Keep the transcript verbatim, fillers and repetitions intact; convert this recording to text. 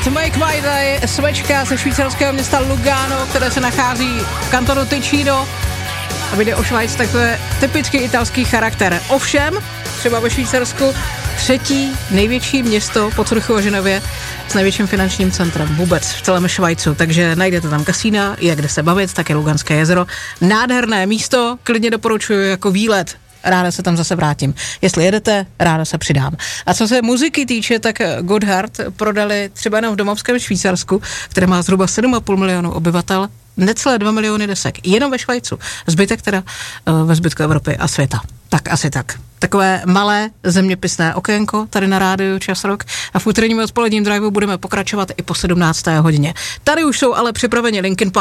Mike White, smečka ze švýcarského města Lugano, které se nachází v kantonu Ticino. A jde o Švajc, tak to je typicky italský charakter. Ovšem, třeba ve Švýcarsku třetí největší město po Curychu a Ženevě s největším finančním centrem vůbec v celém Švajcu, takže najdete tam kasína, je kde se bavit, také Luganské jezero. Nádherné místo, klidně doporučuji jako výlet. Ráda se tam zase vrátím. Jestli jedete, ráda se přidám. A co se muziky týče, tak Gotthard prodali třeba jenom v domovském Švýcarsku, které má zhruba sedm a půl milionu obyvatel, necelé dva miliony desek. Jenom ve Švajcu. Zbytek teda ve zbytku Evropy a světa. Tak asi tak. Takové malé zeměpisné okénko tady na rádiu Čas Rock a v úterním odpoledním driveu budeme pokračovat i po sedmnácté hodině. Tady už jsou ale připraveni Linkin Park.